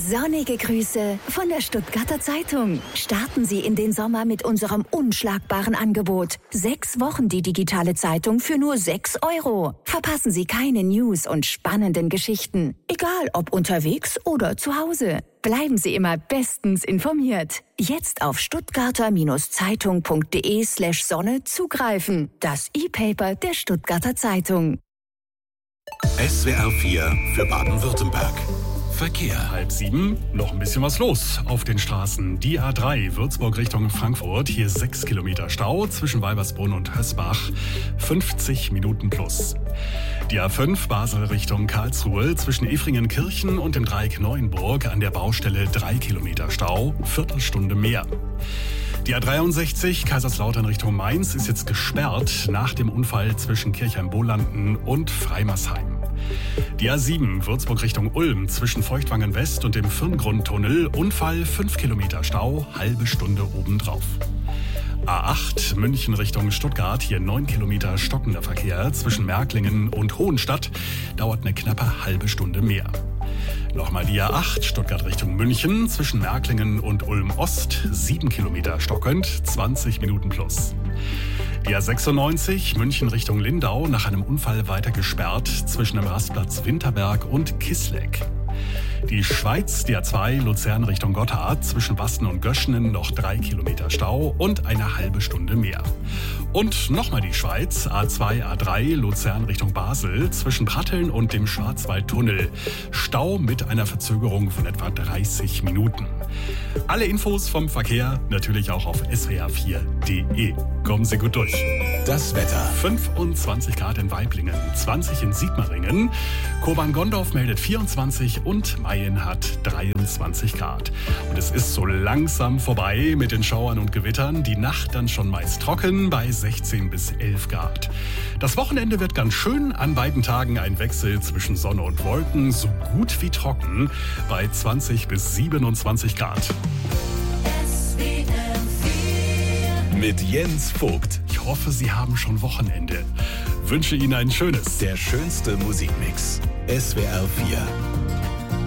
Sonnige Grüße von der Stuttgarter Zeitung. Starten Sie in den Sommer mit unserem unschlagbaren Angebot. 6 Wochen die digitale Zeitung für nur 6 €. Verpassen Sie keine News und spannenden Geschichten. Egal ob unterwegs oder zu Hause. Bleiben Sie immer bestens informiert. Jetzt auf stuttgarter-zeitung.de/Sonne zugreifen. Das E-Paper der Stuttgarter Zeitung. SWR 4 für Baden-Württemberg. Verkehr. 6:30, noch ein bisschen was los auf den Straßen. Die A3 Würzburg Richtung Frankfurt, hier 6 Kilometer Stau zwischen Weibersbrunn und Hösbach, 50 Minuten plus. Die A5 Basel Richtung Karlsruhe zwischen Efringen-Kirchen und dem Dreieck Neuenburg an der Baustelle 3 Kilometer Stau, Viertelstunde mehr. Die A63 Kaiserslautern Richtung Mainz ist jetzt gesperrt nach dem Unfall zwischen Kirchheim-Bolanden und Freimersheim. Die A7 Würzburg Richtung Ulm zwischen Feuchtwangen West und dem Firngrundtunnel, Unfall 5 Kilometer Stau, halbe Stunde obendrauf. A8 München Richtung Stuttgart, hier 9 Kilometer stockender Verkehr zwischen Märklingen und Hohenstadt, dauert eine knappe halbe Stunde mehr. Nochmal die A8 Stuttgart Richtung München zwischen Märklingen und Ulm Ost, 7 Kilometer stockend, 20 Minuten plus. Die A96 München Richtung Lindau nach einem Unfall weiter gesperrt zwischen dem Rastplatz Winterberg und Kissleck. Die Schweiz, die A2 Luzern Richtung Gotthard zwischen Basten und Göschenen noch 3 Kilometer Stau und eine halbe Stunde mehr. Und nochmal die Schweiz, A2, A3 Luzern Richtung Basel zwischen Pratteln und dem Schwarzwaldtunnel. Stau mit einer Verzögerung von etwa 30 Minuten. Alle Infos vom Verkehr natürlich auch auf swr4.de. Kommen Sie gut durch. Das Wetter. 25 Grad in Waiblingen, 20 in Sigmaringen. Koban-Gondorf meldet 24 und Mayen hat 23 Grad. Und es ist so langsam vorbei mit den Schauern und Gewittern. Die Nacht dann schon meist trocken bei 16 bis 11 Grad. Das Wochenende wird ganz schön. An beiden Tagen ein Wechsel zwischen Sonne und Wolken, so gut wie trocken bei 20 bis 27 Grad. Mit Jens Vogt. Ich hoffe, Sie haben schon Wochenende. Wünsche Ihnen ein schönes. Der schönste Musikmix. SWR 4.